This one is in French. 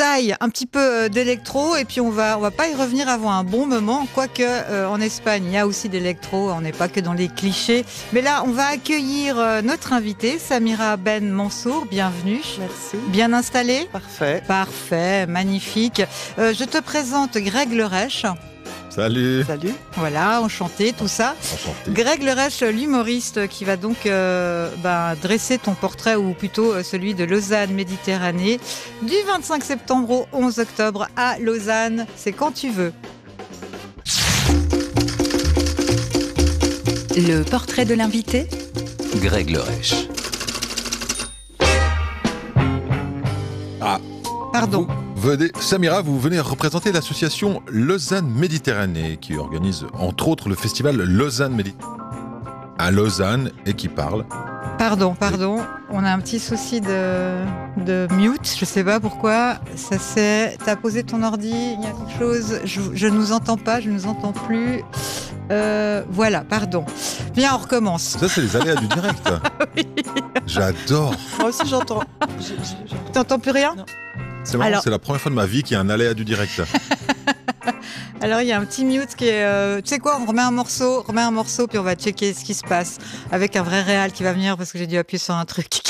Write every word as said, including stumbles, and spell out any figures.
taille, un petit peu euh, d'électro, et puis on va, on va pas y revenir avant un bon moment, quoique euh, en Espagne, il y a aussi d'électro, on n'est pas que dans les clichés. Mais là, on va accueillir euh, notre invitée, Samira Ben Mansour, bienvenue. Merci. Bien installée ? Parfait. Parfait, magnifique. Euh, je te présente Greg Lerèche. Salut. Salut. Voilà, enchanté, tout ça. Enchanté. Greg Lerèche, l'humoriste qui va donc euh, ben, dresser ton portrait, ou plutôt euh, celui de Lausanne Méditerranée, du vingt-cinq septembre au onze octobre à Lausanne. C'est quand tu veux. Le portrait de l'invité, Greg Lerèche. Ah, Pardon. vous venez, Samira, vous venez représenter l'association Lausanne Méditerranée qui organise entre autres le festival Lausanne Méditerranée à Lausanne et qui parle. Pardon, pardon. On a un petit souci de, de mute. Je sais pas pourquoi. Ça c'est. T'as posé ton ordi. Il y a quelque chose. Je, je ne nous entends pas. Je ne nous entends plus. Euh, voilà. Pardon. Viens, on recommence. Ça, c'est les aléas du direct. Oui. J'adore. Moi aussi, j'entends. Je- je- je- T'entends plus rien ? Non. C'est marrant, Alors- c'est la première fois de ma vie qu'il y a un aléa du direct. Alors il y a un petit mute qui est. Euh, tu sais quoi ? On remet un morceau, remet un morceau, puis on va checker ce qui se passe avec un vrai réal qui va venir parce que j'ai dû appuyer sur un truc qui